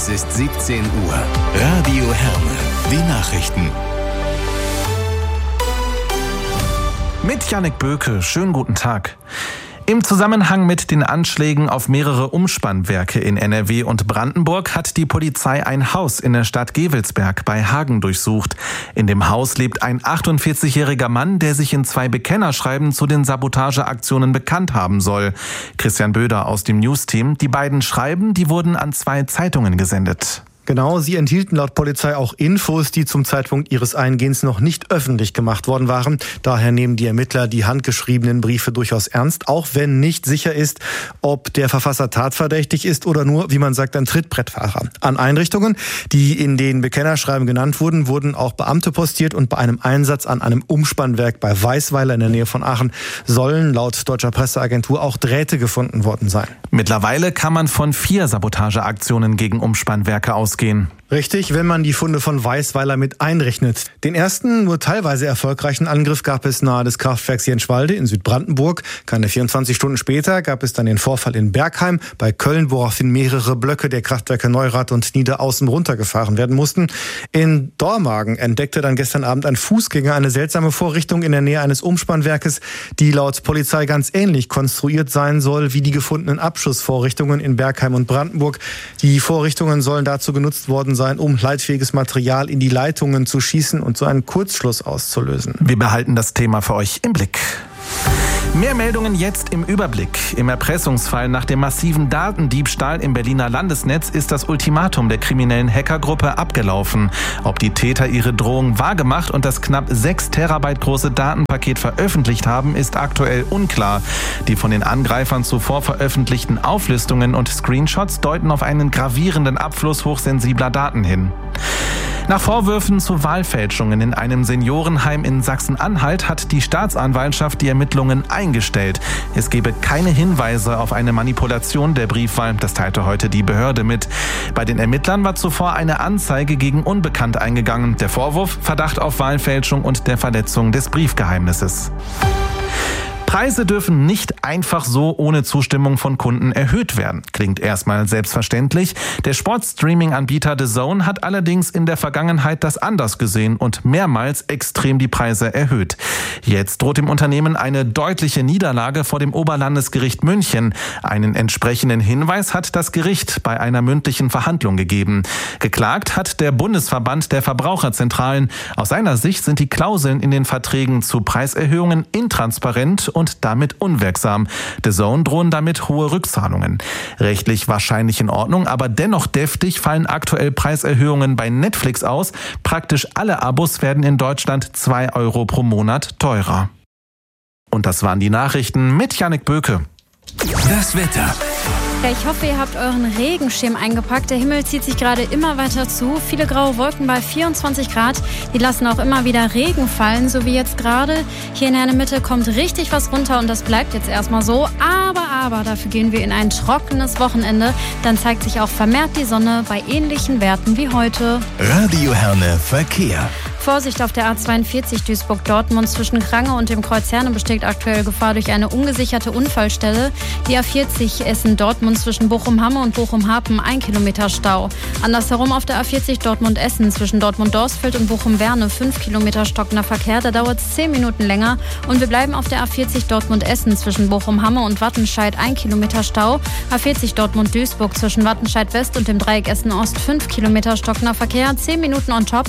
Es ist 17 Uhr. Radio Herne. Die Nachrichten. Mit Jannik Böke. Schönen guten Tag. Im Zusammenhang mit den Anschlägen auf mehrere Umspannwerke in NRW und Brandenburg hat die Polizei ein Haus in der Stadt Gevelsberg bei Hagen durchsucht. In dem Haus lebt ein 48-jähriger Mann, der sich in 2 Bekennerschreiben zu den Sabotageaktionen bekannt haben soll. Christian Böder aus dem News-Team. Die beiden Schreiben, die wurden an 2 Zeitungen gesendet. Genau, sie enthielten laut Polizei auch Infos, die zum Zeitpunkt ihres Eingehens noch nicht öffentlich gemacht worden waren. Daher nehmen die Ermittler die handgeschriebenen Briefe durchaus ernst, auch wenn nicht sicher ist, ob der Verfasser tatverdächtig ist oder nur, wie man sagt, ein Trittbrettfahrer. An Einrichtungen, die in den Bekennerschreiben genannt wurden, wurden auch Beamte postiert und bei einem Einsatz an einem Umspannwerk bei Weißweiler in der Nähe von Aachen sollen laut deutscher Presseagentur auch Drähte gefunden worden sein. Mittlerweile kann man von 4 Sabotageaktionen gegen Umspannwerke ausgehen. Richtig, wenn man die Funde von Weißweiler mit einrechnet. Den ersten, nur teilweise erfolgreichen Angriff gab es nahe des Kraftwerks Jenschwalde in Südbrandenburg. Keine 24 Stunden später gab es dann den Vorfall in Bergheim bei Köln, woraufhin mehrere Blöcke der Kraftwerke Neurath und Niederaußen runtergefahren werden mussten. In Dormagen entdeckte dann gestern Abend ein Fußgänger eine seltsame Vorrichtung in der Nähe eines Umspannwerkes, die laut Polizei ganz ähnlich konstruiert sein soll wie die gefundenen Abschussvorrichtungen in Bergheim und Brandenburg. Die Vorrichtungen sollen dazu genutzt worden sein, um leitfähiges Material in die Leitungen zu schießen und so einen Kurzschluss auszulösen. Wir behalten das Thema für euch im Blick. Mehr Meldungen jetzt im Überblick. Im Erpressungsfall nach dem massiven Datendiebstahl im Berliner Landesnetz ist das Ultimatum der kriminellen Hackergruppe abgelaufen. Ob die Täter ihre Drohung wahrgemacht und das knapp 6 Terabyte große Datenpaket veröffentlicht haben, ist aktuell unklar. Die von den Angreifern zuvor veröffentlichten Auflistungen und Screenshots deuten auf einen gravierenden Abfluss hochsensibler Daten hin. Nach Vorwürfen zu Wahlfälschungen in einem Seniorenheim in Sachsen-Anhalt hat die Staatsanwaltschaft die Ermittlungen eingestellt. Es gebe keine Hinweise auf eine Manipulation der Briefwahl, das teilte heute die Behörde mit. Bei den Ermittlern war zuvor eine Anzeige gegen Unbekannt eingegangen. Der Vorwurf: Verdacht auf Wahlfälschung und der Verletzung des Briefgeheimnisses. Preise dürfen nicht einfach so ohne Zustimmung von Kunden erhöht werden. Klingt erstmal selbstverständlich. Der Sportstreaming-Anbieter DAZN hat allerdings in der Vergangenheit das anders gesehen und mehrmals extrem die Preise erhöht. Jetzt droht dem Unternehmen eine deutliche Niederlage vor dem Oberlandesgericht München. Einen entsprechenden Hinweis hat das Gericht bei einer mündlichen Verhandlung gegeben. Geklagt hat der Bundesverband der Verbraucherzentralen. Aus seiner Sicht sind die Klauseln in den Verträgen zu Preiserhöhungen intransparent und damit unwirksam. DAZN drohen damit hohe Rückzahlungen. Rechtlich wahrscheinlich in Ordnung, aber dennoch deftig fallen aktuell Preiserhöhungen bei Netflix aus. Praktisch alle Abos werden in Deutschland 2 Euro pro Monat teurer. Und das waren die Nachrichten mit Jannik Böke. Das Wetter. Ja, ich hoffe, ihr habt euren Regenschirm eingepackt. Der Himmel zieht sich gerade immer weiter zu. Viele graue Wolken bei 24 Grad. Die lassen auch immer wieder Regen fallen, so wie jetzt gerade. Hier in der Mitte kommt richtig was runter und das bleibt jetzt erstmal so. Aber dafür gehen wir in ein trockenes Wochenende. Dann zeigt sich auch vermehrt die Sonne bei ähnlichen Werten wie heute. Radio Herne Verkehr. Vorsicht auf der A42 Duisburg-Dortmund zwischen Krange und dem Kreuz Herne besteht aktuell Gefahr durch eine ungesicherte Unfallstelle. Die A40 Essen-Dortmund zwischen Bochum-Hamme und Bochum-Harpen 1 Kilometer Stau. Andersherum auf der A40 Dortmund-Essen zwischen Dortmund-Dorsfeld und Bochum-Werne 5 Kilometer stockender Verkehr. Da dauert es 10 Minuten länger. Und wir bleiben auf der A40 Dortmund-Essen zwischen Bochum-Hamme und Wattenscheid 1 Kilometer Stau. A40 Dortmund-Duisburg zwischen Wattenscheid-West und dem Dreieck Essen-Ost 5 Kilometer stockender Verkehr. 10 Minuten on top.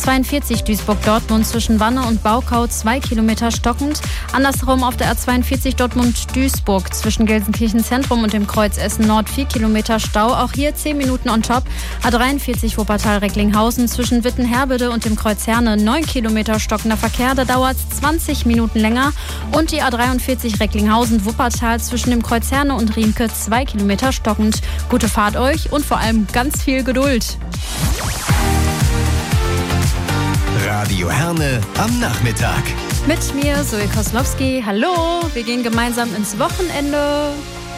A42 Duisburg-Dortmund zwischen Wanne und Baukau 2 Kilometer stockend. Andersherum auf der A42 Dortmund-Duisburg zwischen Gelsenkirchen-Zentrum und dem Kreuz Essen-Nord 4 Kilometer Stau. Auch hier 10 Minuten on top. A43 Wuppertal-Recklinghausen zwischen Witten-Herbede und dem Kreuz Herne 9 Kilometer stockender Verkehr. Da dauert es 20 Minuten länger. Und die A43 Recklinghausen-Wuppertal zwischen dem Kreuz Herne und Riemke 2 Kilometer stockend. Gute Fahrt euch und vor allem ganz viel Geduld. Radio Herne am Nachmittag. Mit mir, Zoe Koslowski. Hallo, wir gehen gemeinsam ins Wochenende.